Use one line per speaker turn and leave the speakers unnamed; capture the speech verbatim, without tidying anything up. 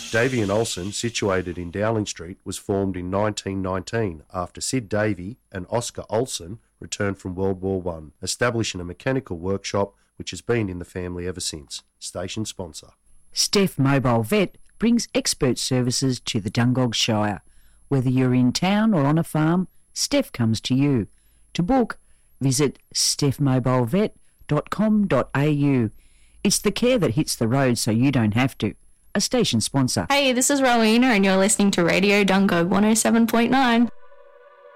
Davey and Olsen, situated in Dowling Street, was formed in nineteen nineteen after Sid Davey and Oscar Olsen returned from World War One, establishing a mechanical workshop which has been in the family ever since. Station sponsor.
Steph Mobile Vet brings expert services to the Dungog Shire. Whether you're in town or on a farm, Steph comes to you. To book, visit steph mobile vet dot com dot a u. It's the care that hits the road so you don't have to. A station sponsor.
Hey, this is Rowena and you're listening to Radio Dungog one oh seven point nine.